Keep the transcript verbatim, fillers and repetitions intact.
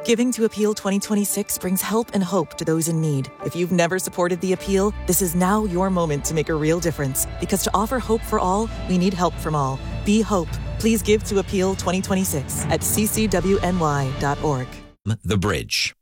Giving to Appeal twenty twenty-six brings help and hope to those in need. If you've never supported the Appeal, this is now your moment to make a real difference. Because to offer hope for all, we need help from all. Be hope. Please give to Appeal twenty twenty-six at c c w n y dot org. The Bridge.